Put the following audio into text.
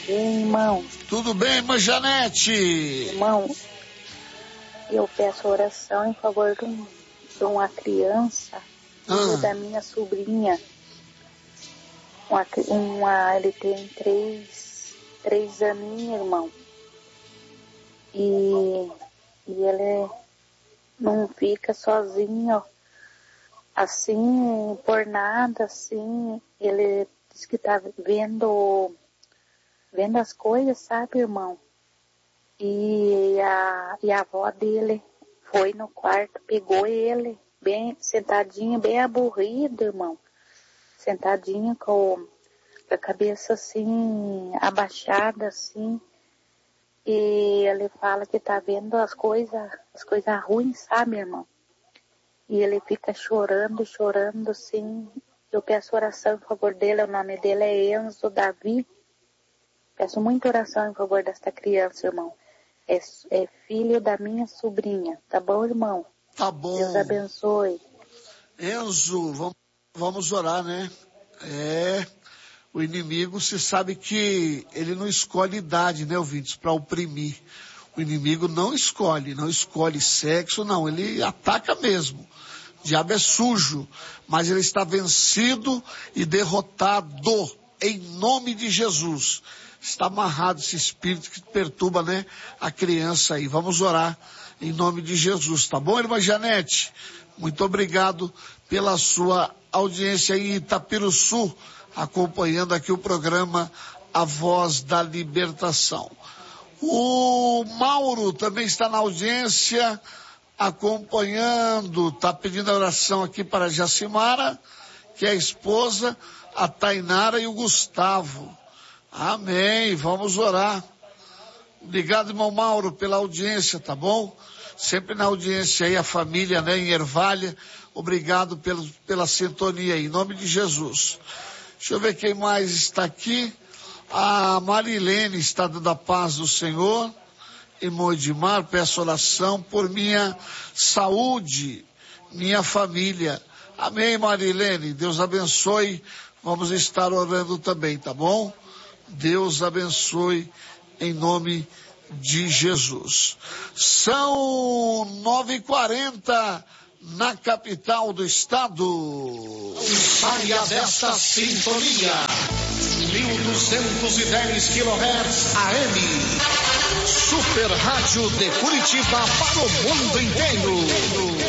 Bem, irmão. Tudo bem, irmã Janete? Irmão, eu peço oração em favor de uma criança, filho da minha sobrinha. Ele tem três aninhos, irmão. E ele não fica sozinho, assim, por nada, assim. Ele diz que tá vendo as coisas, sabe, irmão? E a avó dele foi no quarto, pegou ele, bem sentadinho, bem aburrido, irmão. Sentadinho com a cabeça assim, abaixada, assim. E ele fala que tá vendo as coisas ruins, sabe, irmão? E ele fica chorando, assim. Eu peço oração em favor dele, o nome dele é Enzo Davi. Peço muita oração em favor desta criança, irmão. É filho da minha sobrinha, tá bom, irmão? Tá bom. Deus abençoe. Enzo, vamos orar, né? O inimigo, se sabe que ele não escolhe idade, né, ouvintes, para oprimir. O inimigo não escolhe sexo, não, ele ataca mesmo. O diabo é sujo, mas ele está vencido e derrotado em nome de Jesus. Está amarrado esse espírito que perturba, né, a criança aí. Vamos orar em nome de Jesus, tá bom, irmã Janete? Muito obrigado pela sua audiência em Itapiruçu, acompanhando aqui o programa A Voz da Libertação. O Mauro também está na audiência, acompanhando, está pedindo a oração aqui para a Jacimara, que é a esposa, a Tainara e o Gustavo. Amém, vamos orar. Obrigado, irmão Mauro, pela audiência, tá bom? Sempre na audiência aí, a família, né, em Ervalha. Obrigado pela sintonia aí, em nome de Jesus. Deixa eu ver quem mais está aqui. A Marilene está dando a paz do Senhor. Irmão Edmar, peço oração por minha saúde, minha família. Amém, Marilene. Deus abençoe. Vamos estar orando também, tá bom? Deus abençoe em nome de Jesus. São 9h40 na capital do estado. Saia desta sintonia. 1210 kHz AM. Super Rádio de Curitiba para o mundo inteiro.